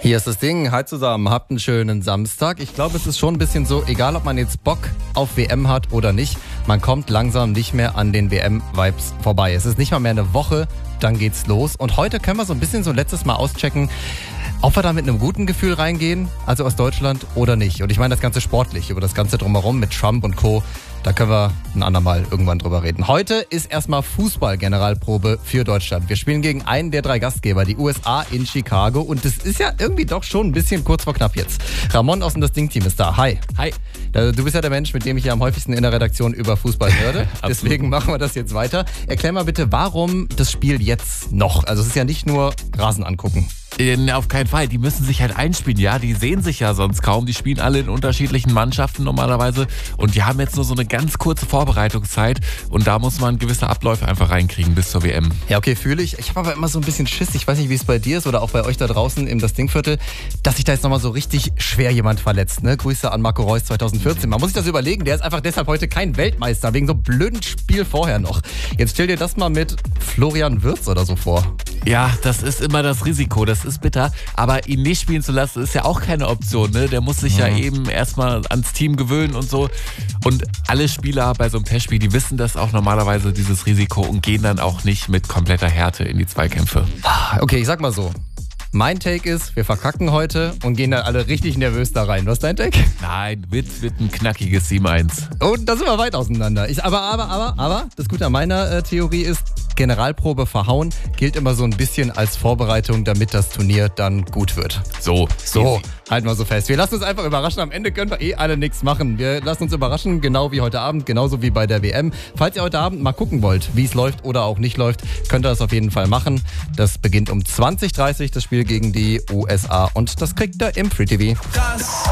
Hier ist das Ding. Hi zusammen, habt einen schönen Samstag. Ich glaube, es ist schon ein bisschen so, egal ob man jetzt Bock auf WM hat oder nicht, man kommt langsam nicht mehr an den WM-Vibes vorbei. Es ist nicht mal mehr eine Woche, dann geht's los. Und heute können wir so ein bisschen so letztes Mal auschecken, ob wir da mit einem guten Gefühl reingehen, also aus Deutschland oder nicht. Und ich meine das Ganze sportlich, über das Ganze drumherum mit Trump und Co., da können wir ein andermal irgendwann drüber reden. Heute ist erstmal Fußball-Generalprobe für Deutschland. Wir spielen gegen einen der 3 Gastgeber, die USA in Chicago. Und das ist ja irgendwie doch schon ein bisschen kurz vor knapp jetzt. Ramon aus dem Das Ding-Team ist da. Hi. Hi. Du bist ja der Mensch, mit dem ich ja am häufigsten in der Redaktion über Fußball rede. Deswegen machen wir das jetzt weiter. Erklär mal bitte, warum das Spiel jetzt noch? Also es ist ja nicht nur Rasen angucken. Auf keinen Fall. Die müssen sich halt einspielen, ja. Die sehen sich ja sonst kaum. Die spielen alle in unterschiedlichen Mannschaften normalerweise. Und die haben jetzt nur so eine ganz kurze Vorbereitungszeit. Und da muss man gewisse Abläufe einfach reinkriegen bis zur WM. Ja, okay, fühle ich. Ich habe aber immer so ein bisschen Schiss. Ich weiß nicht, wie es bei dir ist oder auch bei euch da draußen im Das Ding-Viertel, dass sich da jetzt nochmal so richtig schwer jemand verletzt. Ne? Grüße an Marco Reus 2014. Man muss sich das überlegen. Der ist einfach deshalb heute kein Weltmeister. Wegen so einem blöden Spiel vorher noch. Jetzt stell dir das mal mit Florian Wirtz oder so vor. Ja, das ist immer das Risiko. Das ist bitter. Aber ihn nicht spielen zu lassen, ist ja auch keine Option. Ne? Der muss sich ja eben erstmal ans Team gewöhnen und so. Und alle Spieler bei so einem Testspiel, die wissen das auch normalerweise, dieses Risiko, und gehen dann auch nicht mit kompletter Härte in die Zweikämpfe. Okay, ich sag mal so. Mein Take ist, wir verkacken heute und gehen dann alle richtig nervös da rein. Was ist dein Take? Nein, wird ein knackiges 7-1. Und da sind wir weit auseinander. Aber, das Gute an meiner Theorie ist, Generalprobe verhauen gilt immer so ein bisschen als Vorbereitung, damit das Turnier dann gut wird. So, halten wir so fest. Wir lassen uns einfach überraschen. Am Ende können wir alle nichts machen. Wir lassen uns überraschen, genau wie heute Abend, genauso wie bei der WM. Falls ihr heute Abend mal gucken wollt, wie es läuft oder auch nicht läuft, könnt ihr das auf jeden Fall machen. Das beginnt um 20:30 das Spiel gegen die USA und das kriegt ihr im Free TV.